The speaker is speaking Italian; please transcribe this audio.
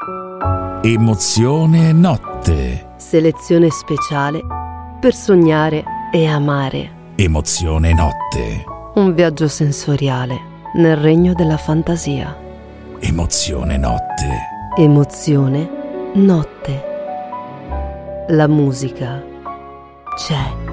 Emozione notte. Selezione speciale per sognare e amare. Emozione notte. Un viaggio sensoriale nel regno della fantasia. Emozione notte. Emozione notte. La musica c'è.